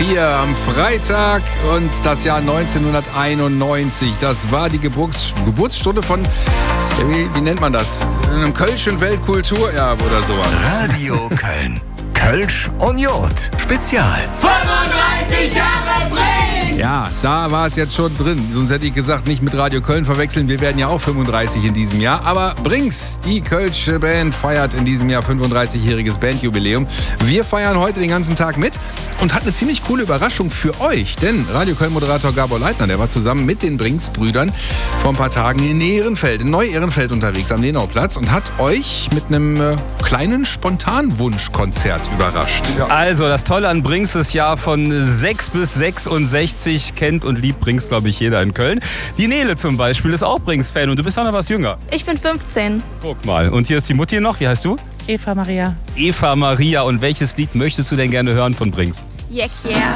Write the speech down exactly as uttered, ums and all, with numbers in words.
hier am Freitag und das Jahr neunzehnhunderteinundneunzig. Das war die Geburts- Geburtsstunde von, wie, wie nennt man das? Einem Kölschen Weltkultur, ja, oder sowas. Radio Köln. Kölsch und Jod. Spezial. fünfunddreißig Jahre Brings! Ja, da war es jetzt schon drin. Sonst hätte ich gesagt, nicht mit Radio Köln verwechseln. Wir werden ja auch fünfunddreißig in diesem Jahr. Aber Brings, die Kölsche Band, feiert in diesem Jahr fünfunddreißigjähriges Bandjubiläum. Wir feiern heute den ganzen Tag mit und hat eine ziemlich coole Überraschung für euch. Denn Radio Köln-Moderator Gabor Leitner, der war zusammen mit den Brings-Brüdern vor ein paar Tagen in Ehrenfeld, in Neu-Ehrenfeld unterwegs am Lenauplatz und hat euch mit einem äh, kleinen Spontanwunschkonzert überrascht. Ja. Also, das Tolle an Brings ist ja von sechs bis sechsundsechzig kennt und liebt Brings, glaube ich, jeder in Köln. Die Nele zum Beispiel ist auch Brings-Fan und du bist auch noch was jünger. Ich bin fünfzehn. Guck mal. Und hier ist die Mutti noch. Wie heißt du? Eva Maria. Eva Maria. Und welches Lied möchtest du denn gerne hören von Brings? Yeah, yeah.